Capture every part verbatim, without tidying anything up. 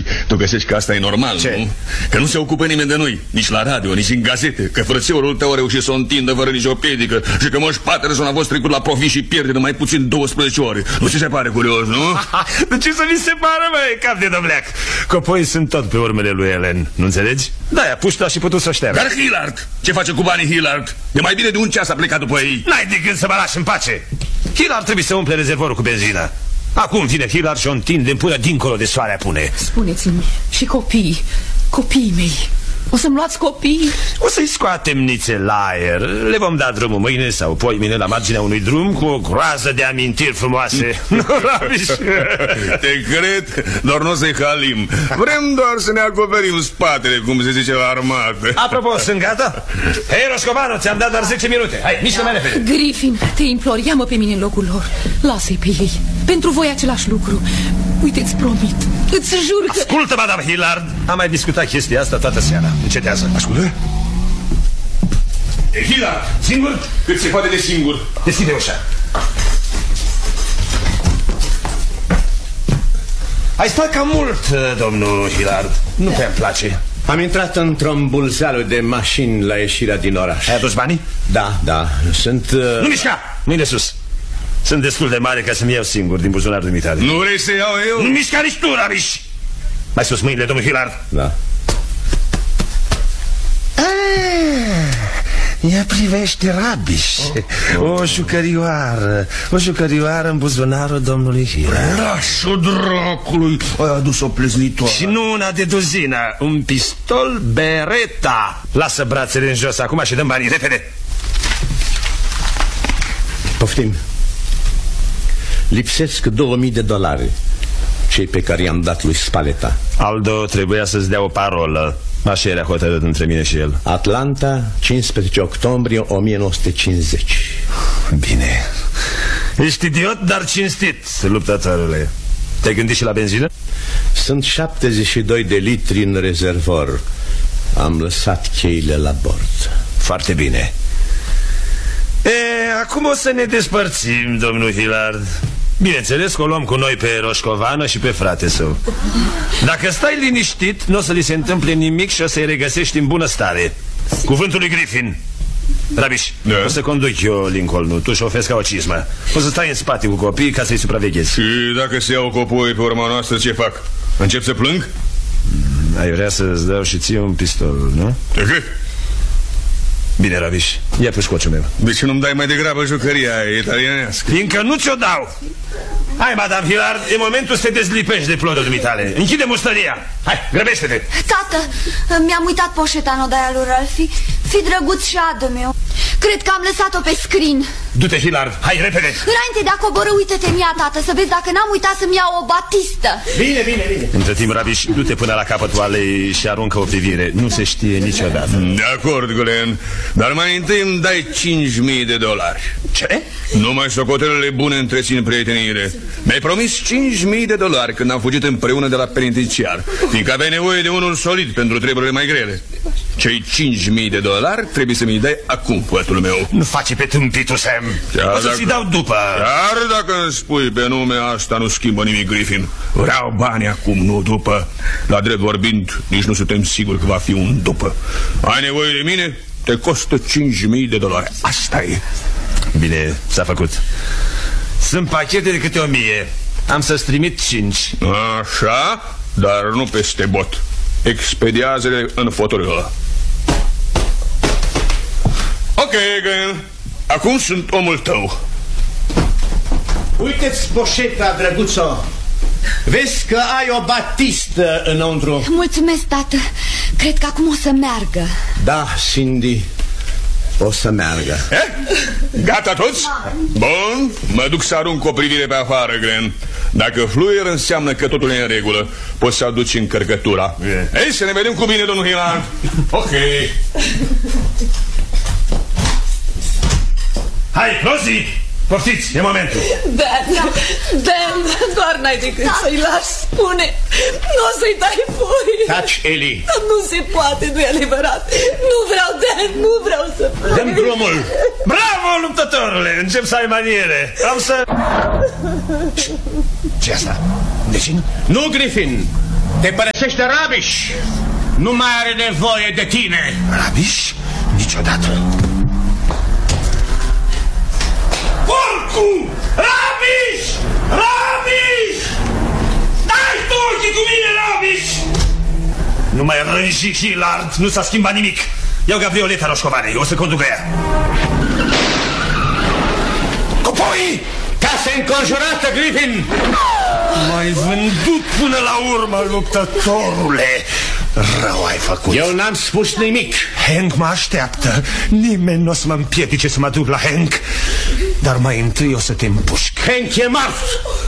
Și tu găsești că asta e normal, ce? Nu? Că nu se ocupă nimeni de noi, nici la radio, nici în gazete. Că frățiorul tău a reușit să o întindă fără nicio piedică. Și că Moș Patterson a fost trecut la profit și pierde de mai puțin douăsprezece ore. Nu ți se pare curios, nu? De ce să mi se pare, băi, cap de dăbleac? Copoi sunt tot pe urmele lui Ellen, nu înțelegi? Da, pușta și putut să șteargă. Dar Hillard, ce face cu banii Hillard? De mai bine de un ceas a plecat după ei. N-ai de gând să mă lași în pace. Hillard trebuie să umple rezervorul cu benzină. Acum vine Hillard și o întinde până dincolo de soare apune. Spuneți-mi, și copiii, copiii mei, o să-mi luați copiii? O să-i scoatem nițe la aer. Le vom da drumul mâine sau poimine la marginea unui drum cu o groază de amintiri frumoase. Nu, Rabiș? Te cred, doar nu o să-i halim. Vrem doar să ne acoperim spatele, cum se zice la armată. Apropo, sunt gata? Hei, Roscovano, ți-am dat doar zece minute. Hai, mișcă mai repede. Griffin, te implor, ia-mă pe mine în locul lor. Lasă-i pe ei. Pentru voi același lucru. Uite, îți promit, îți jur că... Ascultă, Madame Hillard, am mai discutat chestia asta toată seara. Încetează. Ascultă? E Hillard, singur? Cât se poate de singur. Deschide ușa. Ai stat cam mult, domnul Hillard. Nu prea-mi place. Am intrat într-un bulzeală de mașini la ieșirea din oraș. Ai adus banii? Da, da, sunt... Uh... Nu mișca! Mâine sus. Sunt destul de mare ca să-mi iau singur din buzunarul dumitale. Nu vrei să iau eu? Nu mișca nici tu, Rabiș! Mai sus mâinile, domnul Hillard. Da. Ea privește, Rabiș. O jucărioară. O jucărioară în buzunarul domnului Hillard. Lașul dracului. Ai adus o pleznitoare. Și nu una de duzină. Un pistol Beretta. Lasă brațele în jos acum și dăm banii, repede. Poftim. Lipsesc două mii de dolari, cei pe care i-am dat lui Spaleta. Aldo trebuia să-ți dea o parolă. Așa era hotărât între mine și el. Atlanta, cincisprezece octombrie o mie nouă sute cincizeci. Bine. Ești idiot, dar cinstit, luptătorule. Te-ai gândit și la benzină? Sunt șaptezeci și doi de litri în rezervor. Am lăsat cheile la bord. Foarte bine. E, acum o să ne despărțim, domnul Hillard. Bineînțeles că o luăm cu noi pe Roșcovană și pe frate său. Dacă stai liniștit, nu o să li se întâmple nimic și o să-i regăsești în bună stare. Cuvântul lui Griffin. Rabiș, da. O să conduc eu Lincoln-ul, tu șofezi ca o cizmă. O să stai în spate cu copiii ca să-i supraveghezi. Și dacă se iau copoi pe urma noastră, ce fac? Încep să plâng? Ai vrea să-ți dau și ție un pistol, nu? Te cred. Bine, Rabiș, ia pușcociul meu. De ce nu-mi dai mai degrabă jucăria italianească? Fiindcă nu ți-o dau. Hai, Madame Hillard, e momentul să te dezlipești de plodul dumitale. Închide mustăria. Hai, grăbește-te. Tată, mi-am uitat poșeta în odaia lui Ralphie. Fi drăguț și adu-mi-o. Cred că am lăsat-o pe screen. Du-te, Hillard, hai, repede. Înainte de a coboră, uite-te în ea, tată, să vezi dacă n-am uitat să-mi iau o batistă. Bine, bine, bine. Între timp, Rabiș, du-te până la capătul alei și aruncă o privire. Nu se știe niciodată. De acord, Glen. Dar mai întâi îmi dai cinci mii de dolari. Ce? Numai socotelele bune întrețin prieteniile. Mi-ai promis cinci mii de dolari când am fugit împreună de la penitenciar, fiindcă aveai nevoie de unul solid pentru treburile mai grele. Cei cinci mii de dolari trebuie să mi-i dai acum, bătul meu. Nu face pe tâmpitul, Sam. Chiar o să ți dau după. Chiar dacă îmi spui pe nume, asta nu schimbă nimic, Griffin. Vreau bani acum, nu după. La drept vorbind, nici nu suntem siguri că va fi un după. Ai nevoie de mine? Te costă cinci mii de dolari. Asta e. Bine, s-a făcut. Sunt pachete de câte o mie. Am să-ți trimit cinci. Așa, dar nu peste bot. Expediază-le în fotoliul ăla. Ok, Glen. Acum sunt omul tău. Uite-ți poșeta, drăguțo. Vezi că ai o batistă înăuntru. Mulțumesc, tată. Cred că acum o să meargă. Da, Cindy, o să meargă. Eh? Gata toți? Bun, mă duc să arunc o privire pe afară, Glen. Dacă fluier înseamnă că totul e în regulă, poți să aduci încărcătura. Ei, să ne vedem cu bine, domnul Hillard. Ok. Hai, Rosie! Poftiți, e momentul. Dan, Dan, doar n-ai decât da. să-i lași, spune. Nu o să-i dai foi. Taci, Eli. Dar nu se poate, nu e adevărat. Nu vreau, Dan, nu vreau să plâng. Dă-mi drumul. Bravo, luptătorule, încep să ai maniere. Am să... Ce asta? Deci? Nu, Griffin. Te părăsește Rabiș. Nu mai are nevoie de tine. Rabiș? Niciodată. Porcu! Rabiș! Rabiș! Dai tu ochii cu mine, Rabiș! Nu mai rânji, Hilard, nu s-a schimbat nimic. Iau Gabrioleta Roșcovanei, o să conducă ea. Copoi! Casă înconjurată, Griffin! M-ai vândut până la urmă, luptătorule. Rău ai făcut. Eu n-am spus nimic. Hank mă așteaptă. Nimeni nu o să mă împiedice să mă duc la Hank. Dar mai întâi o să te împușc. Hank e mort.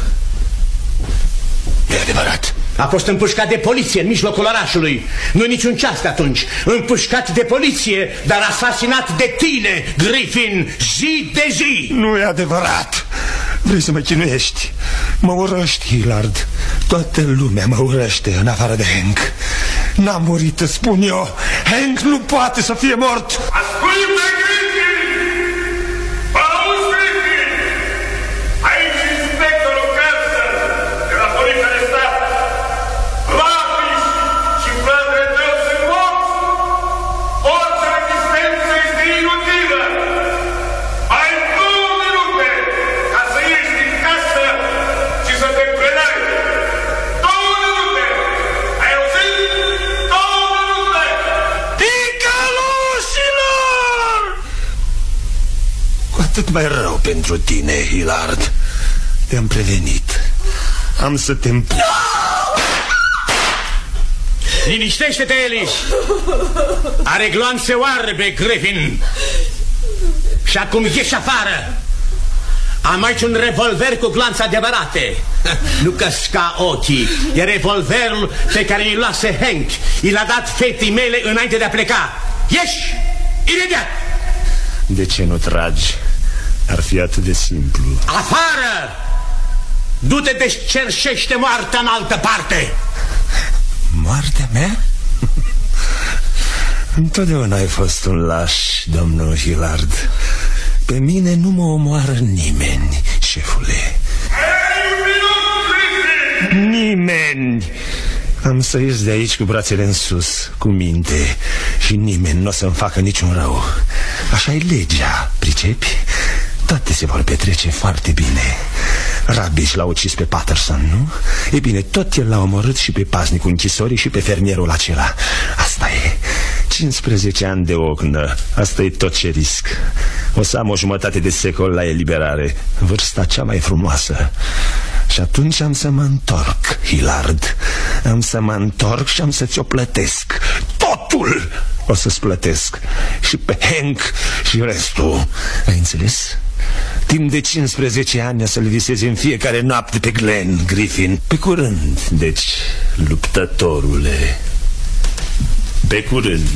E adevărat. A fost împușcat de poliție în mijlocul orașului. Nu niciun ceas de atunci. Împușcat de poliție, dar asasinat de tine, Griffin, zi de zi. Nu e adevărat. Vrei să mă chinuiești? Mă urăști, Hilard. Toată lumea mă urăște, în afară de Hank. N-a murit, îți spun eu. Hank nu poate să fie mort. Ascultă, Griffin! Auzi, Griffin! Aici inspectorul Carson de la poliția de stat. Rabiș și fratele tău sunt morți. Orice rezistență este inutilă. Ai două minute ca să ieși din casă și să te predai. Două minute! Ai auzit? Două minute! Ticăloșilor! Cu atât mai rău pentru tine, Hilard. Te-am prevenit. Am să te împușc. Liniștește-te, Eli. Are gloanțe oarbe, Griffin. Și acum ieși afară. Am aici un revolver cu gloanțe adevărate. Nu căsca ochii. E revolverul pe care îl luase Hank. I l-a dat fetii mele înainte de a pleca. Ieși! Imediat! De ce nu tragi? Ar fi atât de simplu. Afară! Du-te, descerșește moartea în altă parte. Moartea mea? Întotdeauna ai fost un laș, domnul Hilard. Pe mine nu mă omoară nimeni, șefule. Nimeni! Am să ies de aici cu brațele în sus, cu minte. Și nimeni nu o să-mi facă niciun rău. Așa e legea, pricepi? Toate se vor petrece foarte bine. Rabiș l-a ucis pe Patterson, nu? E bine, tot el l-a omorât și pe paznicul închisorii și pe fermierul acela. Asta e. cincisprezece ani de ochnă. Asta e tot ce risc. O să am o jumătate de secol la eliberare. Vârsta cea mai frumoasă. Și atunci am să mă întorc, Hilard. Am să mă întorc și am să ți-o plătesc. Totul o să-ți plătesc. Și pe Hank și restul. Ai înțeles? Timp de cincisprezece ani o să-l visezi în fiecare noapte pe Glen, Griffin. Pe curând, deci, luptătorule. Pe curând.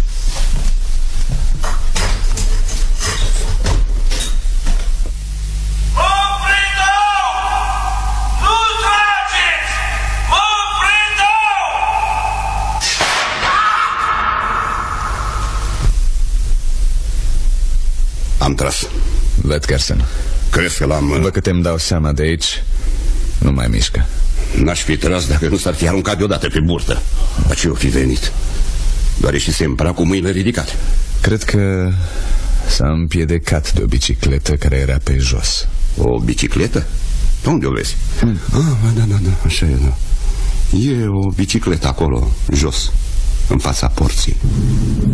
Am tras. Văd, Carson. Crezi că l-am... Vă cât îmi dau seama de aici, nu mai mișcă. N-aș fi tras dacă nu s-ar fi aruncat deodată pe burtă. La ce o fi venit? Doar ieșise în prag cu mâinile ridicate. Cred că s-a împiedicat de o bicicletă care era pe jos. O bicicletă? Unde o vezi? Mm. Ah, da, da, da, așa e, da. E o bicicletă acolo, jos, în fața porții.